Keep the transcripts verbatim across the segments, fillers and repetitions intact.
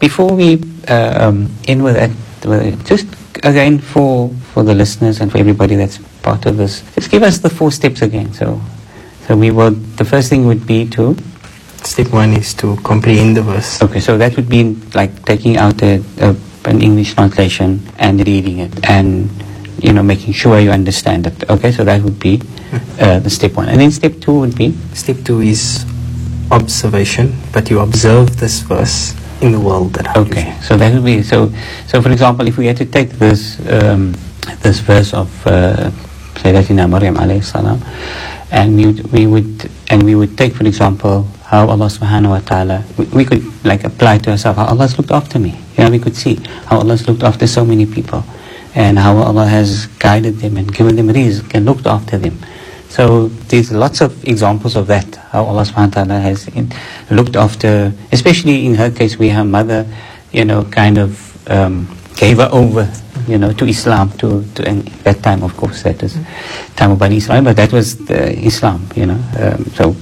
before we uh, um, end with that, just again for, for the listeners and for everybody that's part of this, just give us the four steps again. So, so we will. The first thing would be to. Step one is to comprehend the verse. Okay, so that would be like taking out a, a, an English translation and reading it, and you know making sure you understand it. Okay, so that would be uh, the step one, and then step two would be. Step two is observation, but you observe this verse in the world that. Okay, so that would be so. So, for example, if we had to take this um, this verse of uh, Sayyidatina Maryam alayhi salam, and we would, we would and we would take, for example, how Allah subhanahu wa ta'ala, we, we could like apply to ourselves how Allah's looked after me. You know, we could see how Allah's looked after so many people, and how Allah has guided them and given them rizq and looked after them. So there's lots of examples of that, how Allah subhanahu wa ta'ala has in, looked after, especially in her case where her mother, you know, kind of um, gave her over, you know, to Islam, to, to and that time, of course, that was time of Bani Israel, but that was the Islam, you know, um, so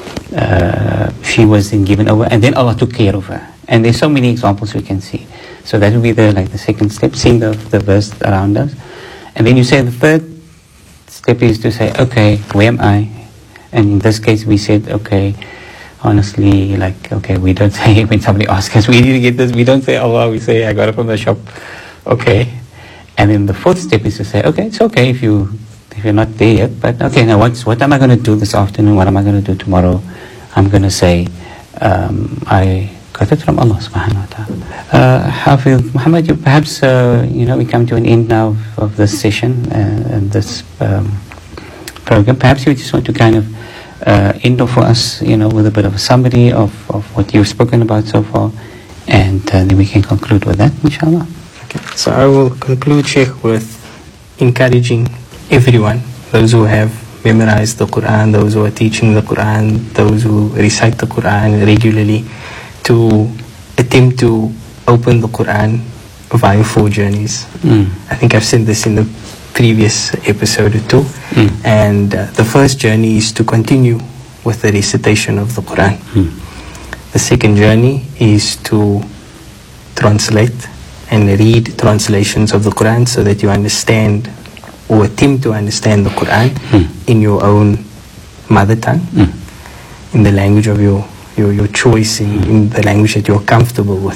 uh, she was then given over, and then Allah took care of her. And there's so many examples we can see. So that would be the like the second step, seeing the, the verse around us. And then you say the third step is to say, okay, where am I? And in this case we said, okay, honestly, like, okay, we don't say when somebody asks us, we need to get this, we don't say, Allah, we say, I got it from the shop. Okay. And then the fourth step is to say, okay, it's okay if you if you're not there yet, but okay, now what's what am I going to do this afternoon? What am I going to do tomorrow? I'm going to say, um, I got it from Allah subhanahu wa ta'ala. Uh, Hafiz Muhammad, you perhaps, uh, you know, we come to an end now of, of this session uh, and this um, program. Perhaps you just want to kind of uh, end off for us, you know, with a bit of a summary of, of what you've spoken about so far, and uh, then we can conclude with that, inshallah. Okay. So I will conclude, Sheikh, with encouraging everyone, those who have memorized the Quran, those who are teaching the Quran, those who recite the Quran regularly, to attempt to open the Quran via four journeys. Mm. I think I've said this in the previous episode or two. Mm. And uh, the first journey is to continue with the recitation of the Quran. Mm. The second journey is to translate and read translations of the Quran so that you understand or attempt to understand the Quran mm. in your own mother tongue, mm. in the language of your Your, your choice in, in the language that you're comfortable with.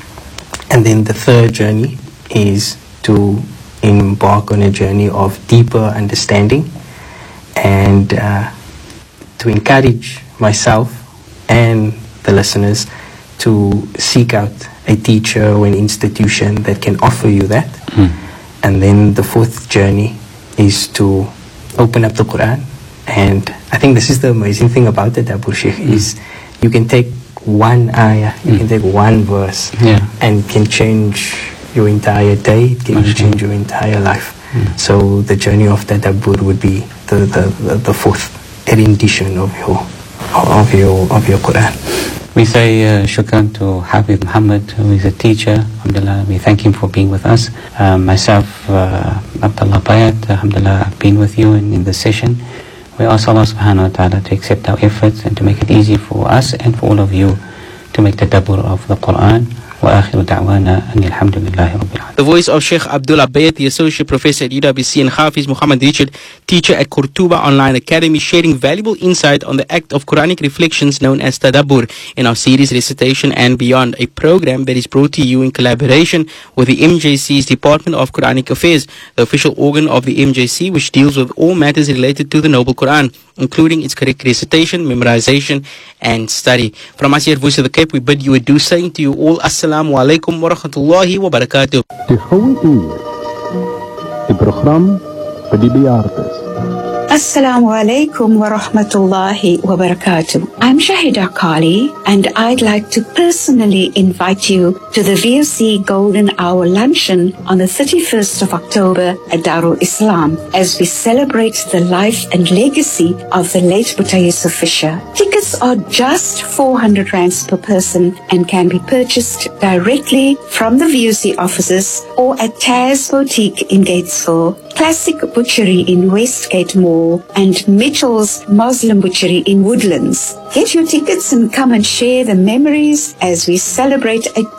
And then the third journey is to embark on a journey of deeper understanding and uh, to encourage myself and the listeners to seek out a teacher or an institution that can offer you that. Mm. And then the fourth journey is to open up the Quran. And I think this is the amazing thing about it, Abu Sheikh, mm. is you can take one ayah, you mm. can take one verse, yeah. and can change your entire day, it can change your entire life. Mm. So the journey of tadabbur would be the, the, the, the fourth rendition of your of your of your Quran. We say uh, shukran to Hafiz Muhammad, who is a teacher. Alhamdulillah, we thank him for being with us. Um, myself, uh, Abdullah Bayat, alhamdulillah, I've been with you in, in this session. We ask Allah subhanahu wa ta'ala to accept our efforts and to make it easy for us and for all of you to make tadabbur of the Quran. وآخر دعوانا أن الحمد لله رب العالمين. The voice of Sheikh Abdullah Bayat, the Associate Professor at U W C, and Hafiz Muhammad Richard, teacher at Qurtuba Online Academy, sharing valuable insight on the act of Quranic reflections known as Tadabbur in our series Recitation and Beyond, a program that is brought to you in collaboration with the M J C's Department of Quranic Affairs, the official organ of the M J C, which deals with all matters related to the Noble Quran, including its correct recitation, memorization, and study. From us here at Voice of the Cape, we bid you adieu, saying to you all, Assalamu alaikum wa rahmatullahi wa barakatuh. De Gouden Uur, het program voor de bejaardes. Assalamu alaikum wa rahmatullahi wa barakatuh. I'm Shahida Kali, and I'd like to personally invite you to the V O C Golden Hour Luncheon on the thirty-first of October at Darul Islam as we celebrate the life and legacy of the late Boeta Yusuf Fisher. Tickets are just four hundred rands per person and can be purchased directly from the V O C offices or at Taz Boutique in Gatesville, Classic Butchery in Westgate Mall, and Mitchell's Muslim Butchery in Woodlands. Get your tickets and come and share the memories as we celebrate a